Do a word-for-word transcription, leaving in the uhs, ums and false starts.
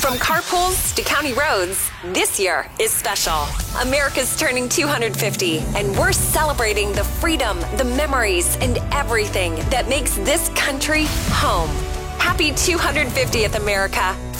From carpools to county roads, this year is special. America's turning two hundred fifty, and we're celebrating the freedom, the memories, and everything that makes this country home. Happy two hundred fiftieth, America.